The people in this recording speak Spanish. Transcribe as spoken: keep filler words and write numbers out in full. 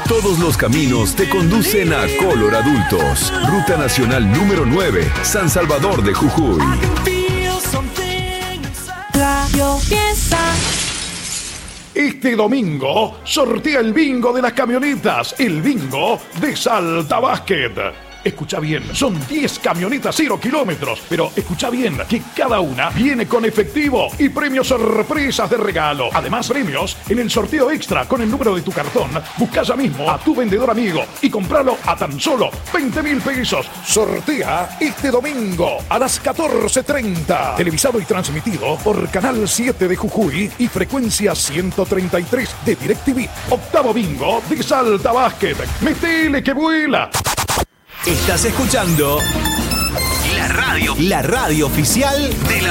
Todos los caminos te conducen a Color Adultos. Ruta Nacional número nueve, San Salvador de Jujuy. Radio Fiesta. Este domingo sortea el bingo de las camionetas, el bingo de Salta Basket. Escucha bien, son diez camionetas cero kilómetros, pero escucha bien que cada una viene con efectivo y premios sorpresas de regalo. Además, premios en el sorteo extra con el número de tu cartón. Busca ya mismo a tu vendedor amigo y compralo a tan solo veinte mil pesos. Sortea este domingo a las catorce treinta. Televisado y transmitido por Canal siete de Jujuy y frecuencia ciento treinta y tres de DirecTV. Octavo bingo de Salta Basket. ¡Metele que vuela! Estás escuchando la radio, la radio oficial de la